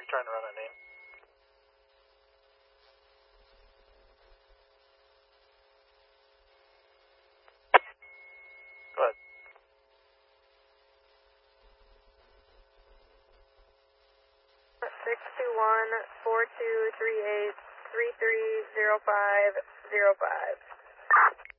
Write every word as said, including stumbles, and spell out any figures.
you trying to run a name? Go ahead. six two one, four two three eight, three three zero five zero five.